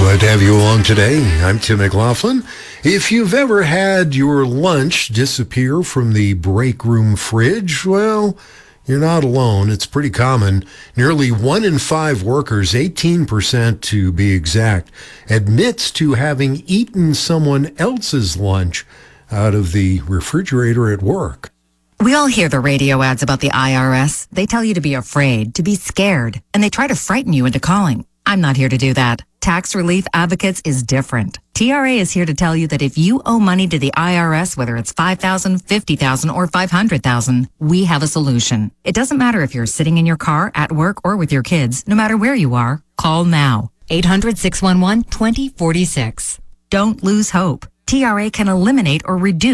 Glad to have you along today. I'm Tim McLaughlin. If you've ever had your lunch disappear from the break room fridge, well, you're not alone. It's pretty common. Nearly 1 in 5 workers, 18% to be exact, admits to having eaten someone else's lunch out of the refrigerator at work. We all hear the radio ads about the IRS. They tell you to be afraid, to be scared, and they try to frighten you into calling. I'm not here to do that. Tax Relief Advocates is different. TRA is here to tell you that if you owe money to the IRS, whether it's $5,000, $50,000, or $500,000, we have a solution. It doesn't matter if you're sitting in your car, at work, or with your kids. No matter where you are, call now. 800-611-2046. Don't lose hope. TRA can eliminate or reduce